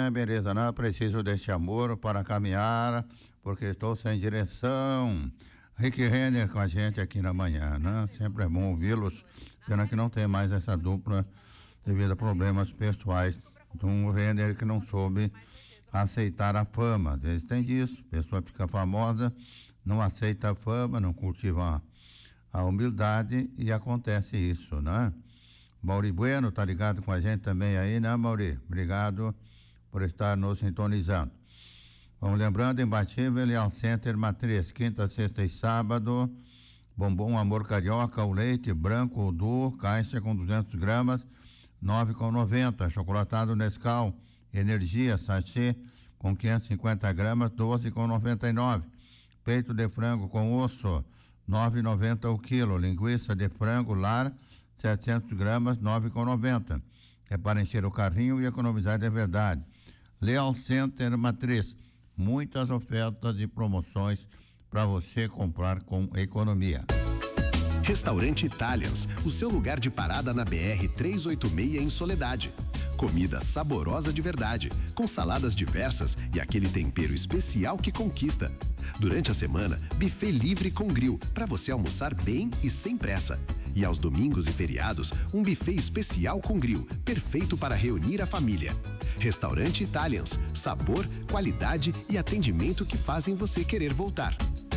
beleza, não preciso deste amor para caminhar, porque estou sem direção. Rick Renner com a gente aqui na manhã, né? Sempre é bom ouvi-los, pena que não tem mais essa dupla devido a problemas pessoais de um Renner que não soube aceitar a fama. Às vezes tem disso, a pessoa fica famosa, não aceita a fama, não cultiva a humildade e acontece isso, né? Mauri Bueno tá ligado com a gente também aí, né, Mauri? Obrigado por estar nos sintonizando. Vamos lembrando, imbatível Leal Center Matriz, quinta, sexta e sábado, bombom Amor Carioca, o leite branco, o duo, caixa com 200 gramas, 9,90. Chocolatado Nescau, Energia, sachê com 550 gramas, 12,99. Peito de frango com osso, 9,90 o quilo. Linguiça de frango lar, 700 gramas, 9,90. É para encher o carrinho e economizar de verdade. Leal Center Matriz, muitas ofertas e promoções para você comprar com economia. Restaurante Italians, o seu lugar de parada na BR 386 em Soledade. Comida saborosa de verdade, com saladas diversas e aquele tempero especial que conquista. Durante a semana, buffet livre com grill, para você almoçar bem e sem pressa. E aos domingos e feriados, um buffet especial com grill, perfeito para reunir a família. Restaurante Italians, sabor, qualidade e atendimento que fazem você querer voltar.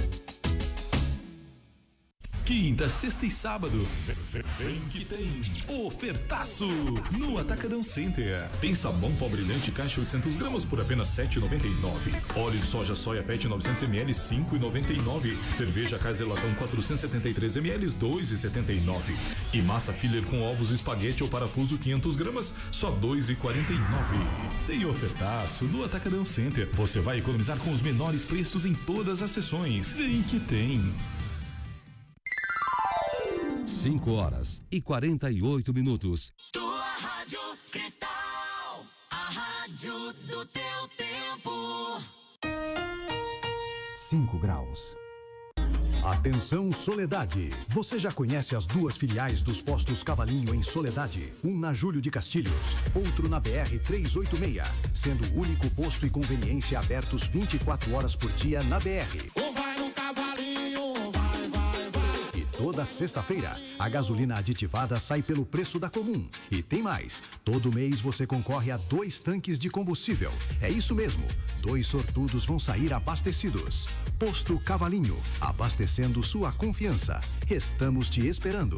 Quinta, sexta e sábado, vem que tem ofertaço no Atacadão Center. Tem sabão pó brilhante caixa 800 gramas por apenas 7,99. Óleo de soja pet 900 ml 5,99. Cerveja Kaiser Latão 473 ml 2,79. E massa filler com ovos espaguete ou parafuso 500 gramas só 2,49. Tem ofertaço no Atacadão Center. Você vai economizar com os menores preços em todas as sessões. Vem que tem. 5h48. Tua Rádio Cristal, a rádio do teu tempo. 5 graus. Atenção Soledade, você já conhece as duas filiais dos postos Cavalinho em Soledade? Um na Júlio de Castilhos, outro na BR 386, sendo o único posto e conveniência abertos 24 horas por dia na BR. Vai no Cavalinho, E toda sexta-feira, a gasolina aditivada sai pelo preço da comum. E tem mais, todo mês você concorre a 2 tanques de combustível. É isso mesmo, 2 sortudos vão sair abastecidos. Posto Cavalinho, abastecendo sua confiança. Estamos te esperando.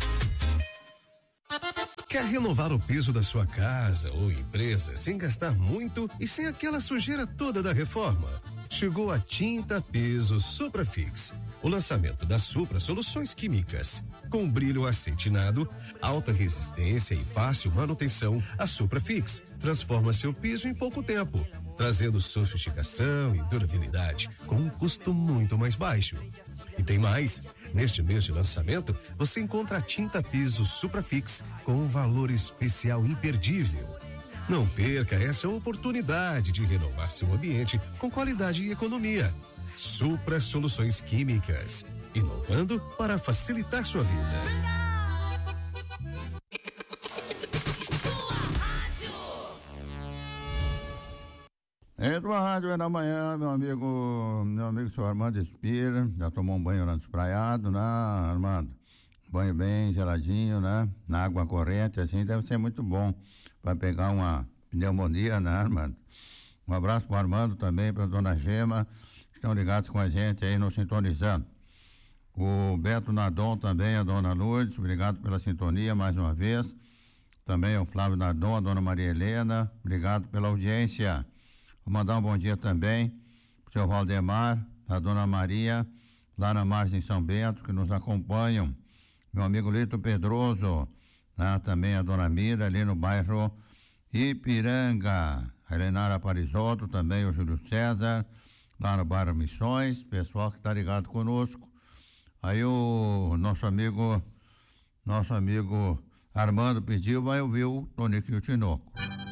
Quer renovar o piso da sua casa ou empresa sem gastar muito e sem aquela sujeira toda da reforma? Chegou a Tinta Piso Suprafix. O lançamento da Supra Soluções Químicas. Com brilho acetinado, alta resistência e fácil manutenção, a Suprafix transforma seu piso em pouco tempo, trazendo sofisticação e durabilidade com um custo muito mais baixo. E tem mais, neste mês de lançamento, você encontra a Tinta Piso Suprafix com um valor especial imperdível. Não perca essa oportunidade de renovar seu ambiente com qualidade e economia. Supra Soluções Químicas, inovando para facilitar sua vida. Tua rádio é da manhã, meu amigo senhor Armando Espira, já tomou um banho lá no espraiado, né, Armando? Banho bem geladinho, né? Na água corrente, assim, deve ser muito bom para pegar uma pneumonia, né, Armando? Um abraço para o Armando também, para a dona Gema, que estão ligados com a gente aí, nos sintonizando. O Beto Nardon também, a dona Lourdes, obrigado pela sintonia mais uma vez. Também o Flávio Nardon, a dona Maria Helena, obrigado pela audiência. Vou mandar um bom dia também para o seu Valdemar, a dona Maria, lá na Margem São Bento, que nos acompanham. Meu amigo Lito Pedroso, né? Também a dona Mira, ali no bairro Ipiranga. A Helenara Parisotto, também o Júlio César, lá no bairro Missões, pessoal que está ligado conosco. Aí o nosso amigo Armando pediu, vai ouvir o Tonico e o Tinoco.